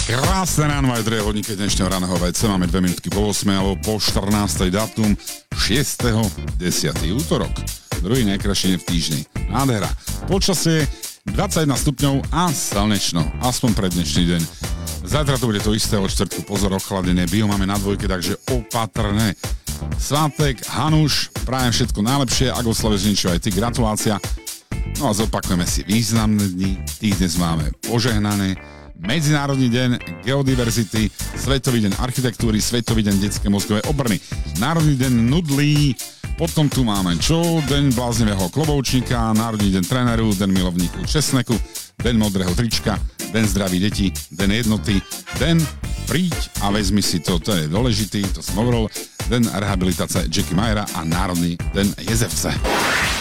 Krásne ráno aj trehoľníky dnešného ráneho vajce. Máme 2 minútky po 8 alebo po 14. dátum 6.10. útorok. Druhý najkrajší deň v týždni. Nádhera. Počasie 21 stupňov a slnečno. Aspoň pre dnešný deň. Zajtra to bude to isté od štvrtku. Pozor, ochladené. Bio máme na dvojke, takže opatrné. Svátek, Hanuš, prajem všetko najlepšie. Ak oslavuješ niečo aj ty, gratulácia. No a zopakujeme si významné dni. Tých dnes máme požehnané. Medzinárodný deň geodiverzity, Svetový deň architektúry, Svetový deň detskej mozgovej obrny, Národný deň nudlí, potom tu máme čo? Deň bláznivého kloboučníka, Národný deň tréneru, deň milovníku česneku, deň modrého trička, deň zdraví detí, deň jednoty, deň príď a vezmi si to, to je dôležitý, to som hovoril, deň rehabilitácie Jackie Mayera a Národný deň jezevce.